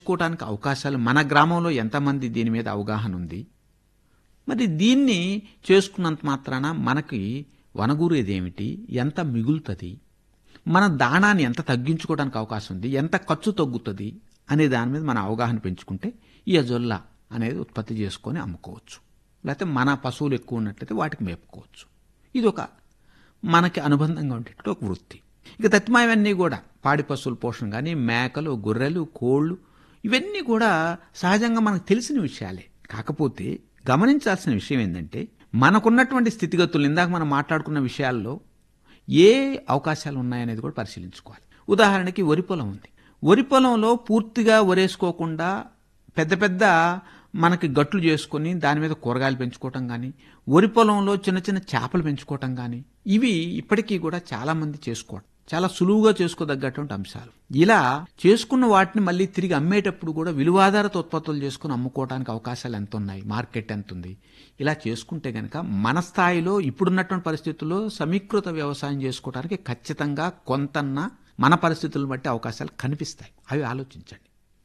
చేసుకోవటానికి అవకాశాలు మన గ్రామంలో ఎంతమంది దీని మీద అవగాహన ఉంది? మరి దీన్ని చేసుకున్నంత మాత్రాన మనకి వనగూరేదేమిటి? ఎంత మిగులుతుంది? మన దాణాన్ని ఎంత తగ్గించుకోవడానికి అవకాశం ఉంది? ఎంత ఖర్చు తగ్గుతుంది అనే దాని మీద మన అవగాహన పెంచుకుంటే ఈ అజొల్ల అనేది ఉత్పత్తి చేసుకొని అమ్ముకోవచ్చు. లేకపోతే మన పశువులు ఎక్కువ ఉన్నట్లయితే వాటికి మేపుకోవచ్చు. ఇది ఒక మనకి అనుబంధంగా ఉండేటట్టు ఒక వృత్తి. ఇక తత్మయవన్నీ కూడా పాడి పశువుల పోషణ కానీ, మేకలు, గొర్రెలు, కోళ్ళు, ఇవన్నీ కూడా సహజంగా మనకు తెలిసిన విషయాలే. కాకపోతే గమనించాల్సిన విషయం ఏంటంటే, మనకున్నటువంటి స్థితిగతులు ఇందాక మనం మాట్లాడుకున్న విషయాల్లో ఏ అవకాశాలు ఉన్నాయనేది కూడా పరిశీలించుకోవాలి. ఉదాహరణకి వరి పొలం ఉంది. వరి పొలంలో పూర్తిగా వరేసుకోకుండా పెద్ద పెద్ద మనకి గట్లు చేసుకొని దాని మీద కూరగాయలు పెంచుకోవటం కానీ, వరి పొలంలో చిన్న చిన్న చేపలు పెంచుకోవటం కానీ, ఇవి ఇప్పటికీ కూడా చాలామంది చేసుకోవడం చాలా సులువుగా చేసుకోదగ్గటువంటి అంశాలు. ఇలా చేసుకున్న వాటిని మళ్ళీ తిరిగి అమ్మేటప్పుడు కూడా విలువాధారిత ఉత్పత్తులు చేసుకుని అమ్ముకోవడానికి అవకాశాలు ఎంత ఉన్నాయి, మార్కెట్ ఎంత ఉంది, ఇలా చేసుకుంటే కనుక మన స్థాయిలో ఇప్పుడున్నటువంటి పరిస్థితుల్లో సమీకృత వ్యవసాయం చేసుకోవడానికి ఖచ్చితంగా కొంతన్నా మన పరిస్థితులను బట్టి అవకాశాలు కనిపిస్తాయి. అవి ఆలోచించండి.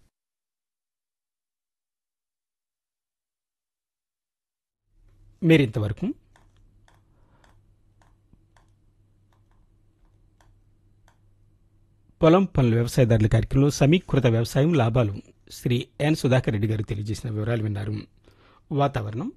మీరింతవరకు పొలం పనుల వ్యవసాయదారుల కార్యక్రమంలో సమీకృత వ్యవసాయం లాభాలు శ్రీ ఎన్ సుధాకర్ రెడ్డి గారు తెలియజేసిన వివరాలు విన్నారు. వాతావరణం: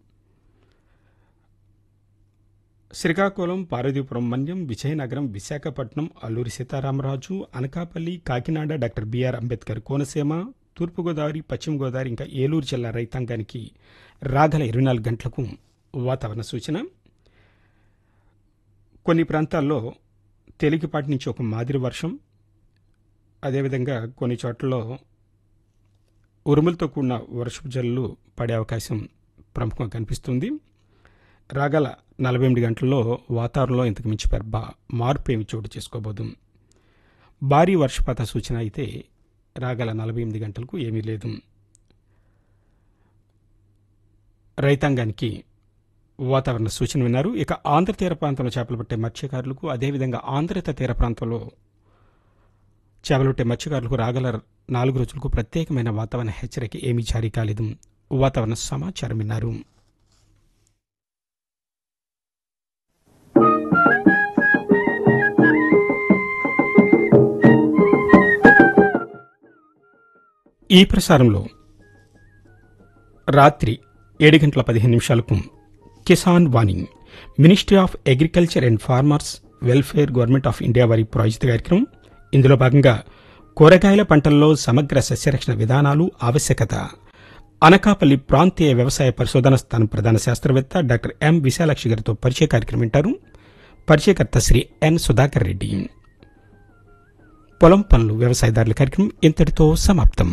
శ్రీకాకుళం, పార్వతీపురం, మన్యం, విజయనగరం, విశాఖపట్నం, అల్లూరి సీతారామరాజు, అనకాపల్లి, కాకినాడ, డాక్టర్ బిఆర్ అంబేద్కర్ కోనసీమ, తూర్పుగోదావరి, పశ్చిమ గోదావరి ఇంకా ఏలూరు జిల్లా రైతాంగానికి రాగల 24 గంటలకు వాతావరణ సూచన. కొన్ని ప్రాంతాల్లో తేలికపాటి నుంచి ఒక మాదిరి వర్షం, అదేవిధంగా కొన్ని చోట్లలో ఉరుములతో కూడిన వర్షపు జల్లులు పడే అవకాశం ప్రముఖంగా కనిపిస్తుంది. రాగల 48 గంటల్లో వాతావరణంలో ఇంతకు మించి మార్పు ఏమి చోటు చేసుకోబోదు. భారీ వర్షపాత సూచన అయితే రాగల 48 గంటలకు ఏమీ లేదు. రైతాంగానికి వాతావరణ సూచన విన్నారు. ఇక ఆంధ్ర తీర ప్రాంతంలో చేపలు పట్టే మత్స్యకారులకు, అదేవిధంగా ఆంధ్రత తీర ప్రాంతంలో చేపలు పట్టే మత్స్యకారులకు రాగల 4 రోజులకు ప్రత్యేకమైన వాతావరణ హెచ్చరిక ఏమీ జారీ కాలేదు. వాతావరణ సమాచారం విన్నారు. ఈ ప్రసారంలో రాత్రి 7:15 కిసాన్ వాణి, ministry of agriculture and farmers welfare, government of India వారి ప్రాజెక్టు కార్యక్రమం. ఇందులో భాగంగా కూరగాయల పంటల్లో సమగ్ర సస్యరక్షణ విధానాలు, ఆవశ్యకత, అనకాపల్లి ప్రాంతీయ వ్యవసాయ పరిశోధన స్థానం ప్రధాన శాస్త్రవేత్త డాక్టర్ ఎం విశాలాక్షి గారితో పరిచయ కార్యక్రమం వింటారు. పరిచయకర్త శ్రీ ఎన్ సుధాకర్ రెడ్డి. పొలం పనులు వ్యవసాయదారుల కార్యక్రమం ఇంతటితో సమాప్తం.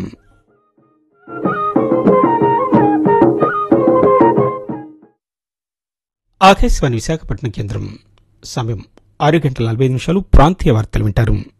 ఆకాశవాణి విశాఖపట్నం కేంద్రం. సమయం 6:45 ప్రాంతీయ వార్తలు వింటారు.